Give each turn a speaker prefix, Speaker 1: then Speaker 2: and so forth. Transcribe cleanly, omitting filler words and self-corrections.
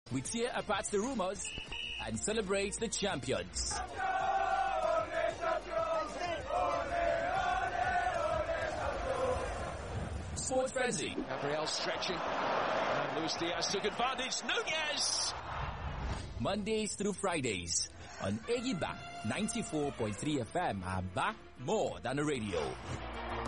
Speaker 1: We tear apart the rumors and celebrate the champions. Sports Frenzy.
Speaker 2: Gabriel stretching. And Luis Diaz took advantage. Nunez!
Speaker 1: Mondays through Fridays on Egiba 94.3 FM. Aba, more than a radio.